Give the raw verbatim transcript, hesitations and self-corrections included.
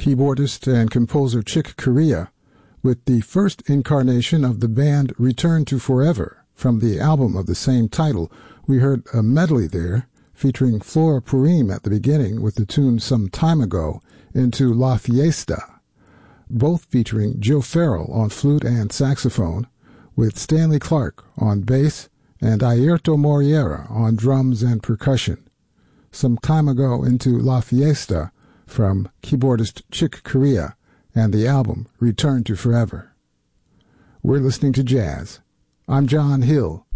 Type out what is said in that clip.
keyboardist and composer Chick Corea, with the first incarnation of the band Return to Forever. From the album of the same title, we heard a medley there featuring Flora Purim at the beginning with the tune Some Time Ago into La Fiesta, both featuring Joe Farrell on flute and saxophone, with Stanley Clarke on bass and Airto Moriera on drums and percussion. Some Time Ago into La Fiesta from keyboardist Chick Corea and the album Return to Forever. We're listening to jazz. I'm John Hill,